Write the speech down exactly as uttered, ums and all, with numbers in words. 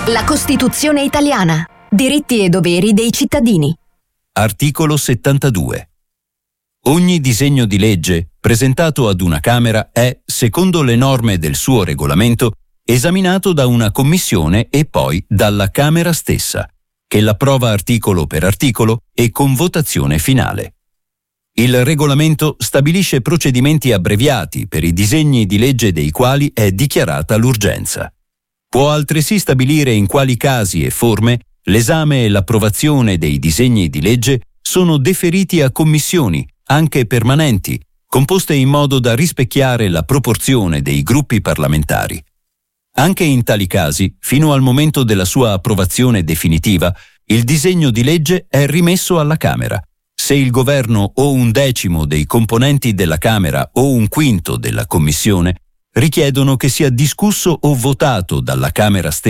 La Costituzione italiana. Diritti e doveri dei cittadini. Articolo settantadue. Ogni disegno di legge presentato ad una Camera è, secondo le norme del suo regolamento, esaminato da una commissione e poi dalla Camera stessa, che l'approva articolo per articolo e con votazione finale. Il regolamento stabilisce procedimenti abbreviati per i disegni di legge dei quali è dichiarata l'urgenza. Può altresì stabilire in quali casi e forme l'esame e l'approvazione dei disegni di legge sono deferiti a commissioni, anche permanenti, composte in modo da rispecchiare la proporzione dei gruppi parlamentari. Anche in tali casi, fino al momento della sua approvazione definitiva, il disegno di legge è rimesso alla Camera. Se il Governo o un decimo dei componenti della Camera o un quinto della Commissione richiedono che sia discusso o votato dalla Camera stessa,